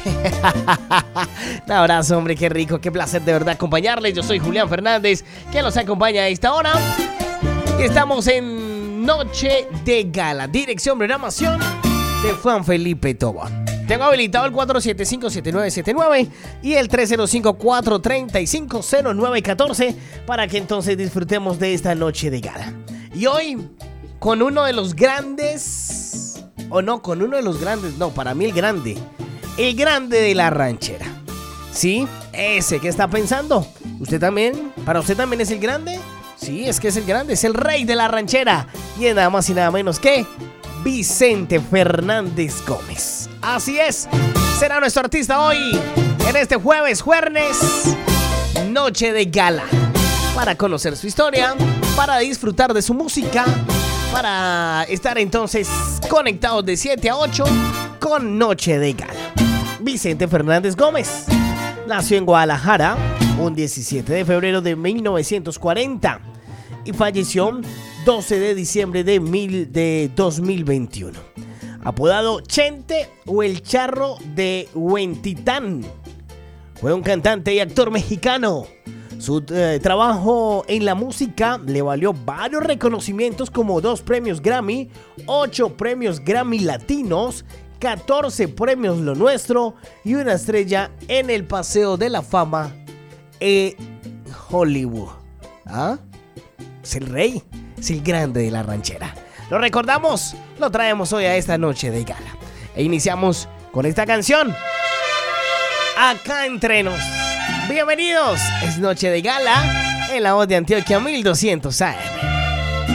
Un abrazo, hombre, qué rico, qué placer de verdad acompañarles. Yo soy Julián Fernández, que los acompaña a esta hora. Y estamos en Noche de Gala, dirección, programación de Juan Felipe Tobón. Tengo habilitado el 475-7979 y el 305-435-0914 para que entonces disfrutemos de esta Noche de Gala. Y hoy, con uno de los grandes, o no, con uno de los grandes, no, para mí el grande de la ranchera. ¿Sí? Ese que está pensando. ¿Usted también? ¿Para usted también es el grande? Sí, es que es el grande, es el rey de la ranchera. Y es nada más y nada menos que Vicente Fernández Gómez. Así es, será nuestro artista hoy, en este jueves, Noche de Gala. Para conocer su historia, para disfrutar de su música, para estar entonces conectados de 7 a 8 con Noche de Gala. Vicente Fernández Gómez nació en Guadalajara un 17 de febrero de 1940 y falleció 12 de diciembre de 2021. Apodado Chente o el Charro de Huentitán. Fue un cantante y actor mexicano. Su trabajo en la música le valió varios reconocimientos como 2 premios Grammy, 8 premios Grammy Latinos, 14 premios Lo Nuestro y una estrella en el Paseo de la Fama Hollywood. ¿Ah? Es el rey, es el grande de la ranchera. Lo recordamos, lo traemos hoy a esta Noche de Gala. E iniciamos con esta canción, Acá Entre Nos. Bienvenidos, es Noche de Gala en la voz de Antioquia 1200 AM.